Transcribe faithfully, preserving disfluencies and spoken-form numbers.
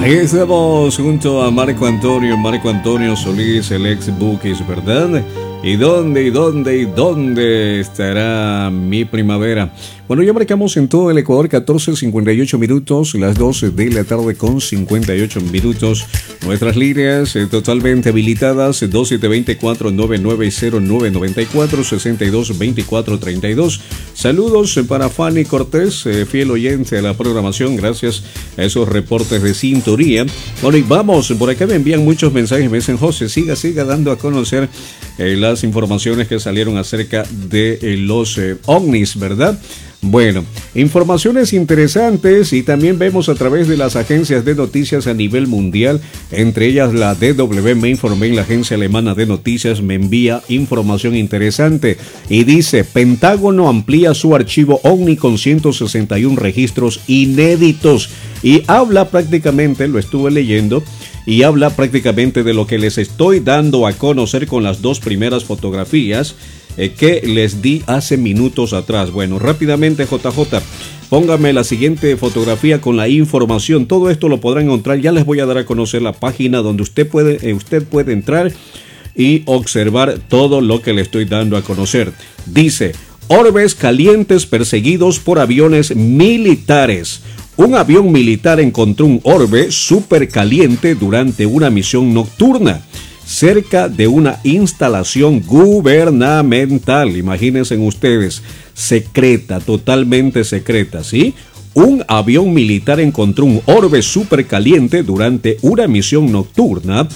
Ahí estamos junto a Marco Antonio, Marco Antonio Solís, el ex Bukis, ¿verdad? ¿Y dónde, y dónde, y dónde estará mi primavera? Bueno, ya marcamos en todo el Ecuador catorce cincuenta y ocho minutos, las doce de la tarde con cincuenta y ocho minutos. Nuestras líneas eh, totalmente habilitadas, dos siete dos cuatro, nueve nueve cero nueve nueve cuatro, seis dos dos cuatro tres dos. Saludos para Fanny Cortés, eh, fiel oyente a la programación, gracias a esos reportes de sintonía. Bueno, y vamos, por acá me envían muchos mensajes, me dicen, José, siga, siga dando a conocer eh, las informaciones que salieron acerca de eh, los eh, ovnis, ¿verdad? Bueno, informaciones interesantes y también vemos a través de las agencias de noticias a nivel mundial, entre ellas la D W me informé, la agencia alemana de noticias me envía información interesante y dice, Pentágono amplía su archivo OVNI con ciento sesenta y uno registros inéditos y habla prácticamente, lo estuve leyendo, y habla prácticamente de lo que les estoy dando a conocer con las dos primeras fotografías eh, que les di hace minutos atrás. Bueno, rápidamente J J, póngame la siguiente fotografía con la información. Todo esto lo podrán encontrar, ya les voy a dar a conocer la página donde usted puede, eh, usted puede entrar y observar todo lo que le estoy dando a conocer. Dice, orbes calientes perseguidos por aviones militares. Un avión militar encontró un orbe supercaliente durante una misión nocturna cerca de una instalación gubernamental. Imagínense ustedes, secreta, totalmente secreta, ¿sí? Un avión militar encontró un orbe supercaliente durante una misión nocturna